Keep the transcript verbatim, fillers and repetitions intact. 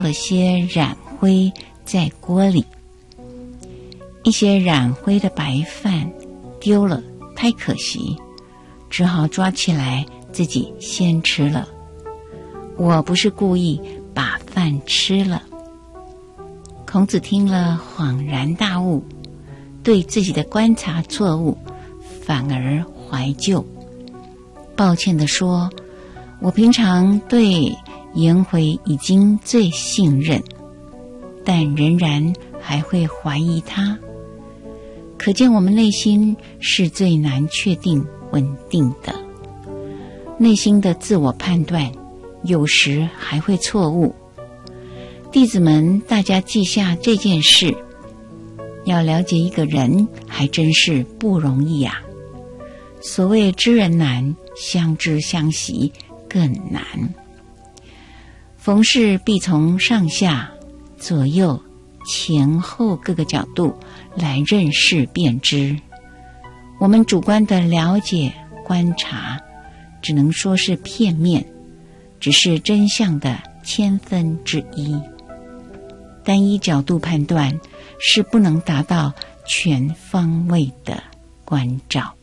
了些染灰在锅里，一些染灰的白饭丢了，太可惜，只好抓起来自己先吃了。我不是故意把饭吃了。孔子听了恍然大悟，对自己的观察错误反而怀疚，抱歉地说，我平常对颜回已经最信任，但仍然还会怀疑他。可见我们内心是最难确定稳定的，内心的自我判断有时还会错误。弟子们，大家记下这件事，要了解一个人还真是不容易啊。所谓知人难，相知相惜更难。逢事必从上下、左右、前后各个角度来认识辨知。我们主观的了解、观察，只能说是片面，只是真相的千分之一。单一角度判断是不能达到全方位的关照。